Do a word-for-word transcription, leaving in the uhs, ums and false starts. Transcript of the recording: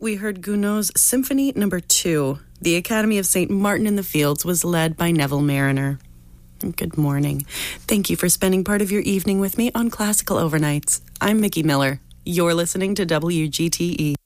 we heard Gounod's Symphony Number Two. The Academy of Saint Martin in the Fields was led by Neville Mariner. Good morning. Thank you for spending part of your evening with me on Classical Overnights. I'm Mickey Miller. You're listening to W G T E.